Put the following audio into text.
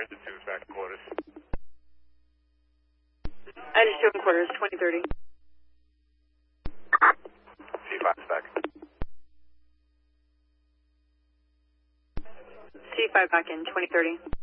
Alright, the 2 is back in quarters. I just 2 in quarters, 2030. C5 is back. C5 back in, 2030.